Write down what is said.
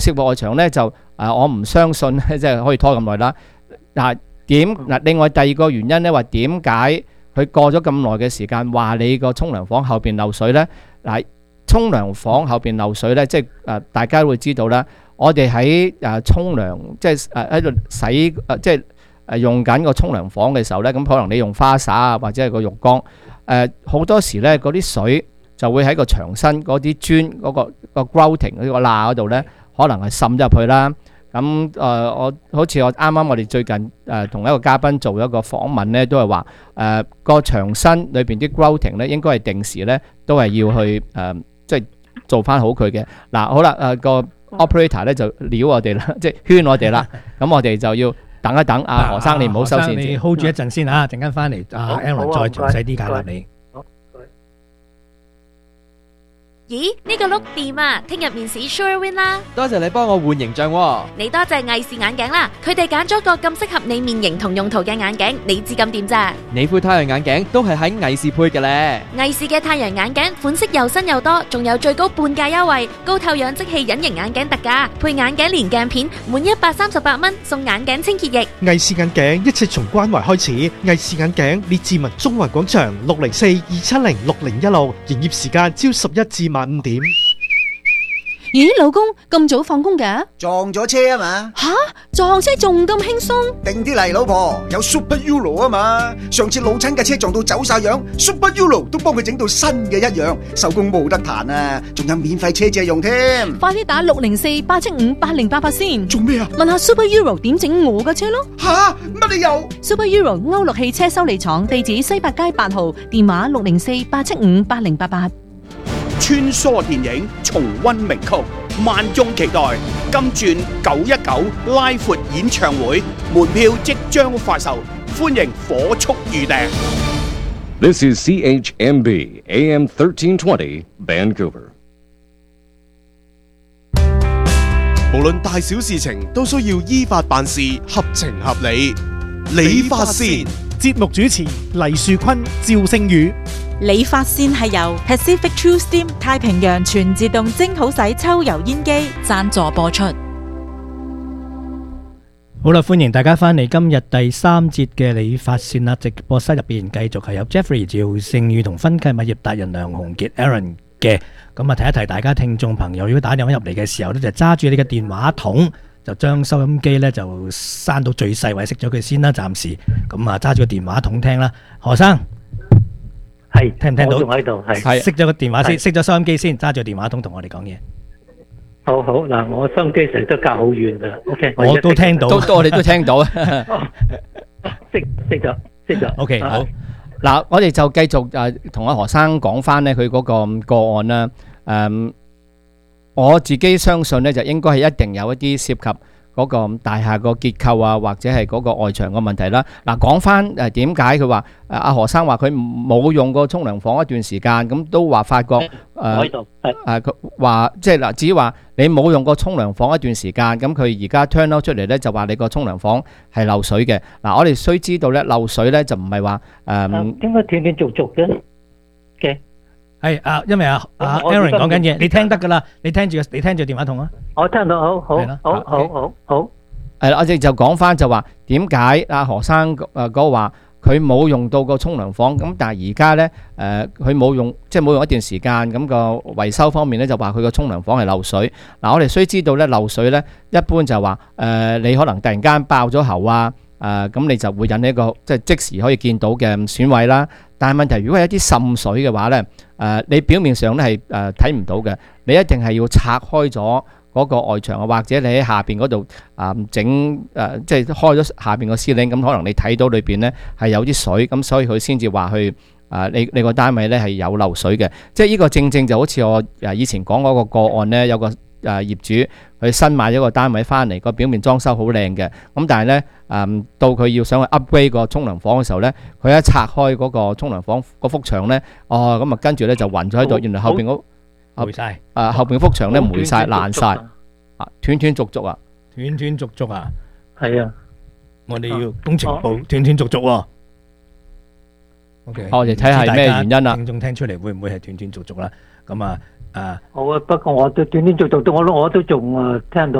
攝外牆咧就我唔相信咧，即係可以拖咁耐啦。另外第二個原因咧，話點解佢過咗咁耐嘅時間，話你個沖涼房後邊漏水咧？沖涼房後邊漏水咧，即係大家都會知道啦。我哋喺沖涼，即係喺度洗即係用緊個沖涼房嘅時候咧，咁可能你用花灑啊，或者係個浴缸，好多時咧嗰啲水就會喺個牆身嗰啲磚嗰個 grouting 嗰個罅嗰度咧，可能係滲入去啦。咁我啱啱我哋最近同一個嘉賓做一個訪問咧，都係話個牆身裏邊啲 grouting 咧，應該係定時咧都係要去即係做翻好佢嘅。好啦，個 operator 咧就撩我哋啦，即係圈我哋啦。咁我哋就要等一等。何生你唔好收線， 你 hold 住一陣先啊，陣間翻嚟Aaron 再詳細啲解答你。 咦，呢個碌掂啊！聽日面試 Sure Win 啦！ 多謝你幫我換形象喎。 你多謝藝視眼鏡啦，佢哋揀咗個咁適合你面型同用途嘅眼鏡，你知咁掂咋？ 你副太陽眼鏡都係喺藝視配嘅咧。 藝視嘅太陽眼鏡款式又新又多，仲有最高半價優惠，高透氧即棄隱形眼鏡特價，配眼鏡連鏡片，滿138蚊送眼鏡清潔液。 藝視眼鏡一切從關懷開始。藝視眼鏡列治文中環廣場604-270-6016，營業時間朝11至晚5點。 咦，老公咁早放工嘅？ 撞咗車啊嘛！ 吓，撞車仲咁輕鬆？ 定啲嚟，老婆，有 Super Euro 啊嘛！上次老親嘅車撞到走晒樣，Super Euro 都幫佢整到新嘅一樣，手工冇得彈啊！仲有免費車借用添。 快啲打604-875-8088先。 做咩啊？ 問下 Super Euro 點整我嘅車咯。 吓，乜理由 ？Super Euro 歐陸汽車修理廠，地址西八街8號，電話604-875-8088。 穿梭電影重溫名曲，萬眾期待金鑽919拉闊演唱會，門票即將發售，歡迎火速預訂。 This is CHMB AM 1320 Vancouver。 無論大小事情都需要依法辦事，合情合理。理髮線節目主持黎樹坤、趙星宇。 理髮線係由 Pacific True Steam 太平洋全自動蒸好洗抽油煙機贊助播出。 好啦，歡迎大家翻嚟今日第3節嘅理髮線啦！直播室入邊繼續係有 Jeffrey 趙星宇同分契物業達人梁鴻傑 Aaron 嘅。咁啊，提一提大家聽眾朋友，如果打電話入嚟嘅時候咧，就揸住你嘅電話筒，就將收音機咧就閂到最細位，熄咗佢先啦，暫時。咁啊，揸住個電話筒聽啦，何生。 係聽唔聽到？ 我仲喺度，係熄咗個電話先，熄咗收音機先，揸住電話筒同我哋講嘢。 好好嗱，我收音機成日都隔好遠噶。OK， 我都聽到， 我哋都聽到啊。 熄咗。 OK， 好。 嗱，我哋就繼續同阿何生講翻咧，佢嗰個個案啦。我自己相信咧，就應該係一定有一啲涉及嗰個大廈個結構啊，或者係嗰個外牆個問題啦。嗱，講翻點解佢話阿何生話佢冇用過沖涼房一段時間，咁都話發覺佢話即係嗱，至於話你冇用過沖涼房一段時間，咁佢而家 turn out 出嚟咧就話你個沖涼房係漏水嘅。嗱，我哋須知道咧，漏水咧就唔係話點解斷斷續續嘅？ 係因為Aaron 講緊嘢，你聽得噶啦，你聽住電話筒啊。 我聽到，好。 係啦，我哋就講翻就話點解阿何生嗰話佢冇用到個沖涼房，咁但係而家咧佢冇用一段時間，咁個維修方面咧就話佢個沖涼房係漏水。嗱，我哋須知道咧漏水咧一般就話你可能突然間爆咗喉啊，咁你就會引起一個即時可以見到嘅損毀啦。但係問題如果係一啲滲水嘅話咧，你表面上咧係睇唔到嘅，你一定係要拆開咗嗰個外牆啊，或者你喺下邊嗰度整即係開咗下邊個司令，咁可能你睇到裏邊咧係有啲水，咁所以佢先至話去你個單位咧係有漏水嘅。即係呢個正正就好似我以前講嗰個個案咧，有個業主佢新買咗個單位翻嚟，個表面裝修好靚嘅，咁但係咧到佢要想去 upgrade 個沖涼房嘅時候咧，佢一拆開嗰個沖涼房嗰幅牆咧，咁啊跟住咧就暈咗喺度，原來後邊嗰霉晒， 後邊幅牆咧霉晒爛晒，斷斷續續啊， 斷斷續續啊， 係啊， 我哋要工程部斷斷續續喎。OK， 我哋睇下咩原因啦。 聽眾聽出嚟會唔會係斷斷續續啦？咁啊。 好啊，不過我都斷斷續續，我都仲聽到。